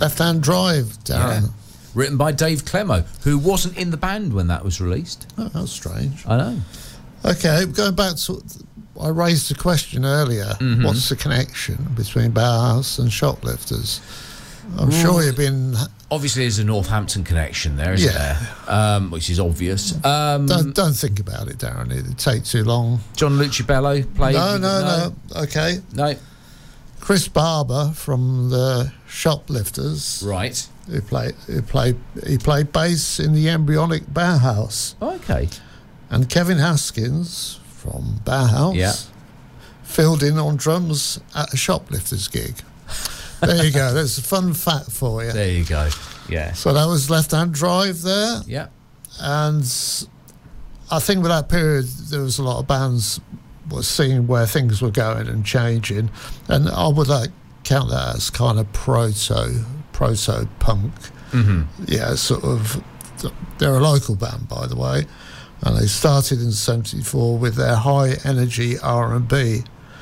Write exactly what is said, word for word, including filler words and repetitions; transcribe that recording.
Left Hand Drive, Darren. Yeah. Written by Dave Clemmo, who wasn't in the band when that was released. Oh, that's strange. I know. Okay, going back to... I raised a question earlier. Mm-hmm. What's the connection between Bauhaus and Shoplifters? I'm Ooh. sure you've been... Obviously, there's a Northampton connection there, isn't yeah. there? Um, which is obvious. Um, don't, don't think about it, Darren. It'd take too long. John Lucibello played... No, no, no, no. Okay. No. Chris Barber from the Shoplifters. Right. Who played, who played, he played bass in the embryonic Bauhaus. Okay. And Kevin Haskins from Bauhaus yeah. filled in on drums at a Shoplifters gig. There you go. There's a fun fact for you. There you go. Yeah. So that was Left Hand Drive there. Yeah. And I think with that period, there was a lot of bands were seeing where things were going and changing. And I would like count that as kind of proto, proto punk. Mm-hmm. Yeah, sort of. They're a local band, by the way. And they started in seventy-four with their high energy R and B.